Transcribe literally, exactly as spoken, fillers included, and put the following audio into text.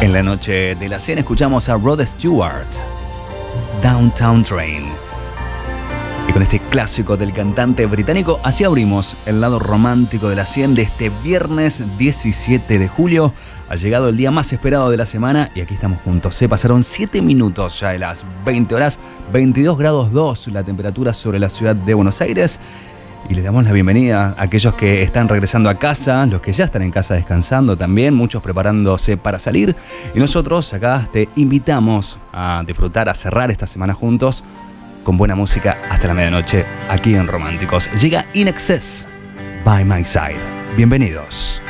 En la noche de la cena escuchamos a Rod Stewart, Downtown Train. Y con este clásico del cantante británico, así abrimos el lado romántico de la cien de este viernes diecisiete de julio. Ha llegado el día más esperado de la semana y aquí estamos juntos. Se pasaron siete minutos ya de las veinte horas, veintidós grados dos la temperatura sobre la ciudad de Buenos Aires. Y les damos la bienvenida a aquellos que están regresando a casa, los que ya están en casa descansando también, muchos preparándose para salir. Y nosotros acá te invitamos a disfrutar, a cerrar esta semana juntos con buena música hasta la medianoche aquí en Románticos. Llega In Excess, By My Side. Bienvenidos.